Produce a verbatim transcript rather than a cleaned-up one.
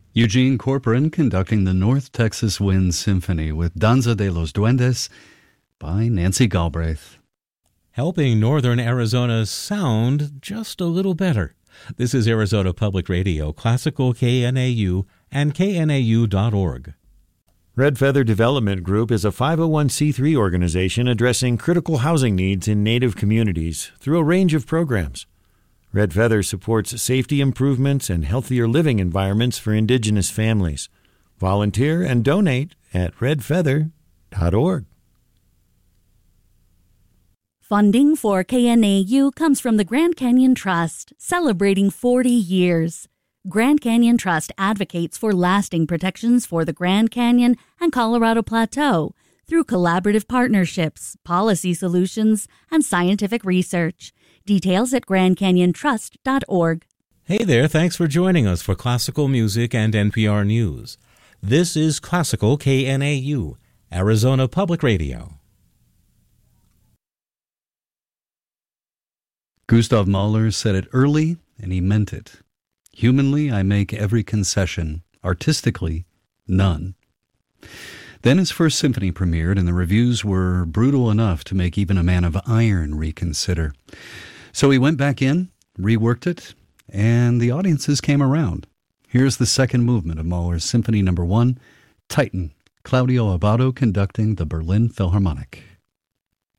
Eugene Corcoran conducting the North Texas Wind Symphony with Danza de los Duendes by Nancy Galbraith. Helping northern Arizona sound just a little better. This is Arizona Public Radio, Classical K N A U, and K N A U dot org. Red Feather Development Group is a five oh one c three organization addressing critical housing needs in Native communities through a range of programs. Red Feather supports safety improvements and healthier living environments for Indigenous families. Volunteer and donate at red feather dot org. Funding for K N A U comes from the Grand Canyon Trust, celebrating forty years. Grand Canyon Trust advocates for lasting protections for the Grand Canyon and Colorado Plateau through collaborative partnerships, policy solutions, and scientific research. Details at grand canyon trust dot org. Hey there, thanks for joining us for classical music and N P R News. This is Classical K N A U, Arizona Public Radio. Gustav Mahler said it early, and he meant it. Humanly, I make every concession. Artistically, none. Then his first symphony premiered, and the reviews were brutal enough to make even a man of iron reconsider. So he went back in, reworked it, and the audiences came around. Here's the second movement of Mahler's Symphony Number One, Titan, Claudio Abbado conducting the Berlin Philharmonic.